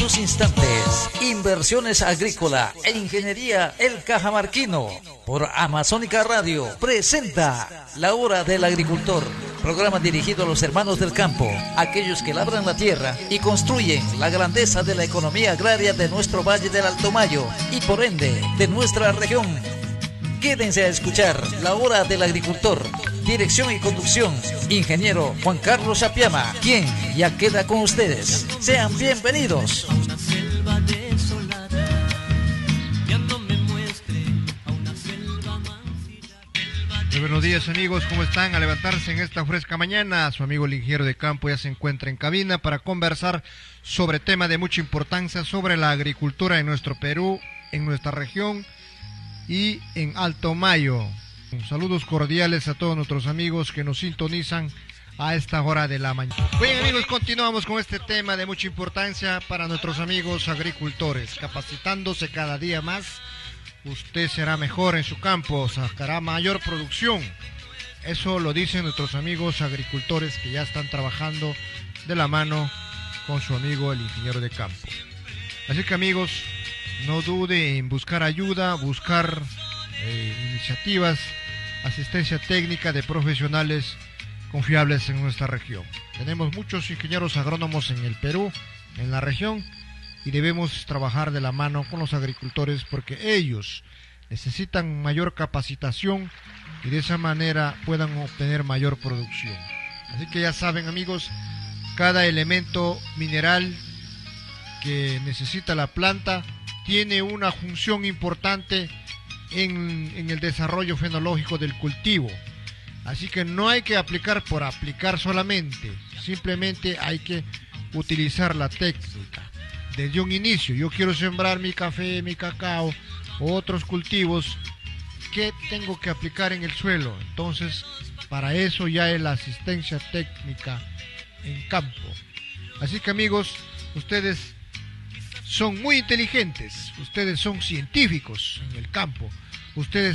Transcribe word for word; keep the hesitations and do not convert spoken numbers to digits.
tus instantes. Inversiones agrícola e ingeniería El Cajamarquino. Por Amazónica Radio presenta La Hora del Agricultor. Programa dirigido a los hermanos del campo, aquellos que labran la tierra y construyen la grandeza de la economía agraria de nuestro Valle del Alto Mayo y por ende de nuestra región. Quédense a escuchar La Hora del Agricultor. Dirección y conducción, ingeniero Juan Carlos Apiama, quien ya queda con ustedes. Sean bienvenidos. Muy buenos días, amigos, ¿cómo están? A levantarse en esta fresca mañana, su amigo el ingeniero de campo ya se encuentra en cabina para conversar sobre tema de mucha importancia, sobre la agricultura en nuestro Perú, en nuestra región y en Alto Mayo. Saludos cordiales a todos nuestros amigos que nos sintonizan a esta hora de la mañana. Bien, amigos, continuamos con este tema de mucha importancia para nuestros amigos agricultores. Capacitándose cada día más, usted será mejor en su campo, sacará mayor producción. Eso lo dicen nuestros amigos agricultores que ya están trabajando de la mano con su amigo el ingeniero de campo. Así que, amigos, no dude en buscar ayuda, buscar eh, iniciativas, asistencia técnica de profesionales confiables en nuestra región. Tenemos muchos ingenieros agrónomos en el Perú, en la región, y debemos trabajar de la mano con los agricultores porque ellos necesitan mayor capacitación y de esa manera puedan obtener mayor producción. Así que ya saben, amigos, cada elemento mineral que necesita la planta tiene una función importante en, en el desarrollo fenológico del cultivo. Así que no hay que aplicar por aplicar solamente, simplemente hay que utilizar la técnica. Desde un inicio, yo quiero sembrar mi café, mi cacao o otros cultivos, ¿qué tengo que aplicar en el suelo? Entonces, para eso ya es la asistencia técnica en campo. Así que, amigos, ustedes son muy inteligentes, ustedes son científicos en el campo, ustedes